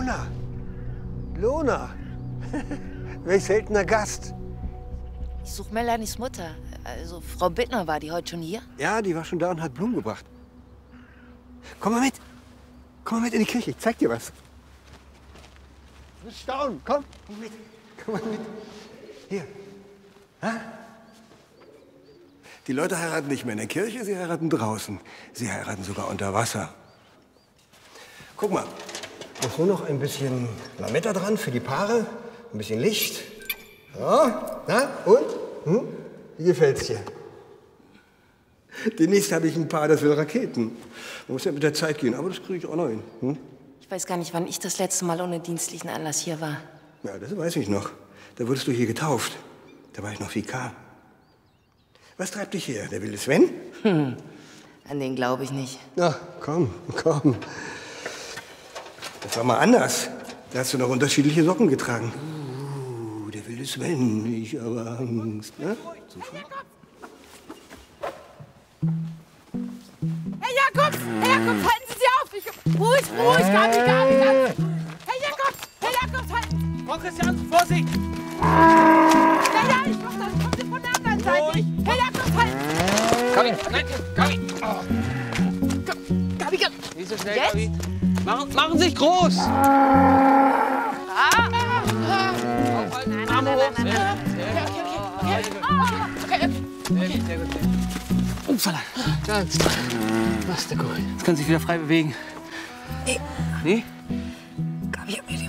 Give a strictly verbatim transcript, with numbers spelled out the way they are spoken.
Lona. Lona. Welch seltener Gast. Ich suche Melanies Mutter. Also Frau Bittner, war die heute schon hier? Ja, die war schon da und hat Blumen gebracht. Komm mal mit. Komm mal mit in die Kirche. Ich zeig dir was. Du wirst staunen. Komm, komm mit. Komm mal mit. Hier. Ha? Die Leute heiraten nicht mehr in der Kirche, sie heiraten draußen. Sie heiraten sogar unter Wasser. Guck mal. Muss nur noch ein bisschen Lametta dran für die Paare. Ein bisschen Licht. Ja, na, und? Hm? Wie gefällt's dir? Demnächst habe ich ein Paar, das will Raketen. Man muss ja mit der Zeit gehen, aber das kriege ich auch noch hin. Hm? Ich weiß gar nicht, wann ich das letzte Mal ohne dienstlichen Anlass hier war. Ja, das weiß ich noch. Da wurdest du hier getauft. Da war ich noch Vikar. Was treibt dich her? Der wilde Sven? Hm, an den glaube ich nicht. Na, komm, komm. Das war mal anders. Da hast du noch unterschiedliche Socken getragen. Uh, der wilde Sven, ich habe Angst. Ne? So. Herr Jakobs! Herr Jakobs, halten Sie sich auf! Ich, ruhig, ruhig, Gabi, Gabi, Gabi! Herr Jakobs! Herr Jakobs, halten! Frau Christian, Vorsicht! Ja, ja, ich mach das. Kommen Sie von der anderen Seite. Herr Jakobs, halten! Gabi, nein, Gabi! Oh. Gabi, Gabi! Nicht so schnell, Jetzt? Gabi. Machen, machen Sie sich groß! Ah! Aufhalten, Arme hoch. Sehr gut. Okay, okay. Sehr gut, sehr gut. Upsala. Ganz klar. Machst du gut. Jetzt können Sie sich wieder frei bewegen. Nee? Gabi, hab mir